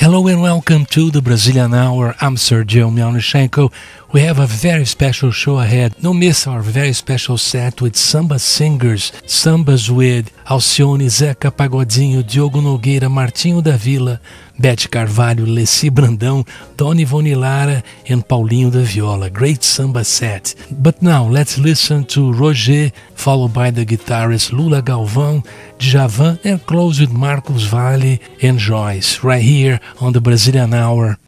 Hello and welcome to the Brazilian Hour. I'm Sergio Mialnichenko. We have a very special show ahead. Don't miss our very special set with samba singers, sambas with Alcione, Zeca Pagodinho, Diogo Nogueira, Martinho da Vila, Bete Carvalho, Leci Brandão, Dona Ivone Lara, and Paulinho da Viola. Great samba set. But now let's listen to Roger, followed by the guitarist Lula Galvão, Djavan, and close with Marcos Valle and Joyce, right here on the Brazilian Hour.